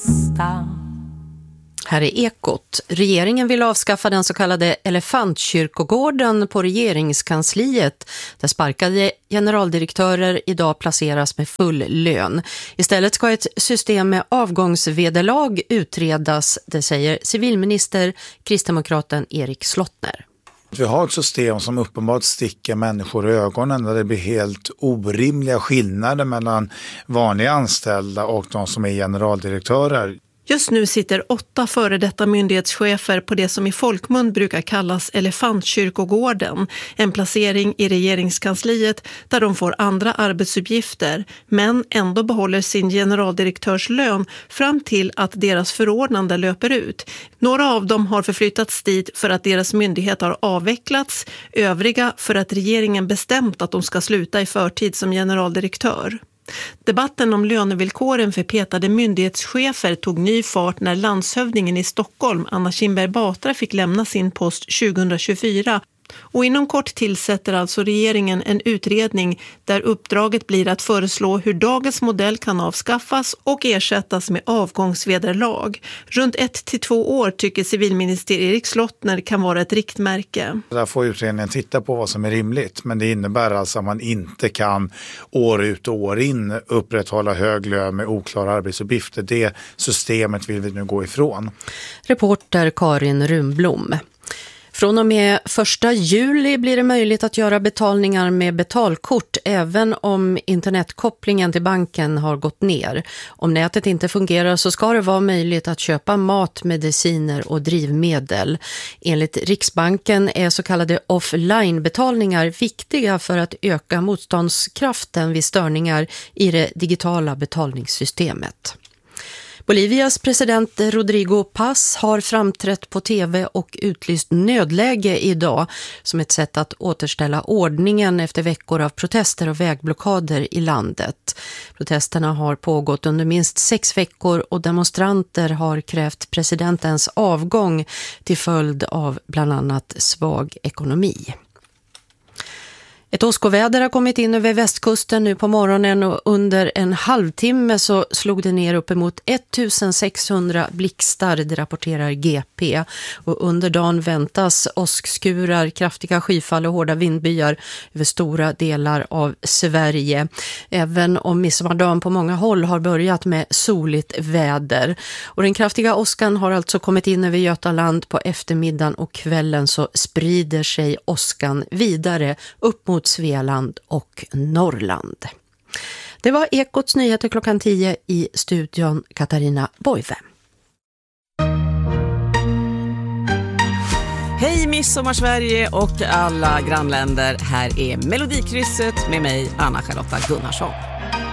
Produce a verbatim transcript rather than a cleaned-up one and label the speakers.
Speaker 1: bästa.
Speaker 2: Här är Ekot. Regeringen vill avskaffa den så kallade elefantkyrkogården på regeringskansliet, där sparkade generaldirektörer idag placeras med full lön. Istället ska ett system med avgångsvederlag utredas, det säger civilminister kristdemokraten Erik Slottner.
Speaker 3: Vi har ett system som uppenbart sticker människor i ögonen, där det blir helt orimliga skillnader mellan vanliga anställda och de som är generaldirektörer.
Speaker 4: Just nu sitter åtta före detta myndighetschefer på det som i folkmun brukar kallas elefantkyrkogården, en placering i regeringskansliet där de får andra arbetsuppgifter men ändå behåller sin generaldirektörslön fram till att deras förordnande löper ut. Några av dem har förflyttats dit för att deras myndighet har avvecklats, övriga för att regeringen bestämt att de ska sluta i förtid som generaldirektör. Debatten om lönevillkoren för petade myndighetschefer tog ny fart när landshövdingen i Stockholm, Anna Kinberg Batra, fick lämna sin post tjugohundratjugofyra. Och inom kort tillsätter alltså regeringen en utredning där uppdraget blir att föreslå hur dagens modell kan avskaffas och ersättas med avgångsvederlag. Runt ett till två år tycker civilminister Erik Slottner kan vara ett riktmärke.
Speaker 3: Där får utredningen titta på vad som är rimligt, men det innebär alltså att man inte kan år ut och år in upprätthålla hög lön med oklara arbetsuppgifter. Det systemet vill vi nu gå ifrån.
Speaker 2: Reporter Karin Rumblom. Från och med första juli blir det möjligt att göra betalningar med betalkort även om internetkopplingen till banken har gått ner. Om nätet inte fungerar så ska det vara möjligt att köpa mat, mediciner och drivmedel. Enligt Riksbanken är så kallade offline-betalningar viktiga för att öka motståndskraften vid störningar i det digitala betalningssystemet. Bolivias president Rodrigo Paz har framträtt på tv och utlyst nödläge idag som ett sätt att återställa ordningen efter veckor av protester och vägblockader i landet. Protesterna har pågått under minst sex veckor och demonstranter har krävt presidentens avgång till följd av bland annat svag ekonomi. Ett åskoväder har kommit in över västkusten nu på morgonen och under en halvtimme så slog det ner uppemot sextonhundra blixtar, det rapporterar G P. Och under dagen väntas åskskurar, kraftiga skyfall och hårda vindbyar över stora delar av Sverige. Även om midsommardagen på många håll har börjat med soligt väder. Och den kraftiga åskan har alltså kommit in över Götaland. På eftermiddagen och kvällen så sprider sig åskan vidare upp mot Svealand och Norrland. Det var Ekots nyheter klockan tio, i studion Katarina Boive.
Speaker 1: Hej Midsommar-Sverige och alla grannländer. Här är Melodikrysset med mig, Anna Charlotta Gunnarsson.